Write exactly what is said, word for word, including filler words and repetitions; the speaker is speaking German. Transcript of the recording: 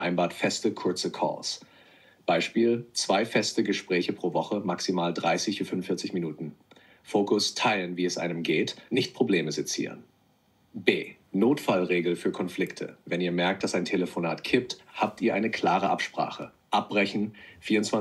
Vereinbart feste, kurze Calls. Beispiel: zwei feste Gespräche pro Woche, maximal dreißig bis fünfundvierzig Minuten. Fokus: teilen, wie es einem geht, nicht Probleme sezieren. B. Notfallregel für Konflikte. Wenn ihr merkt, dass ein Telefonat kippt, habt ihr eine klare Absprache. Abbrechen, vierundzwanzig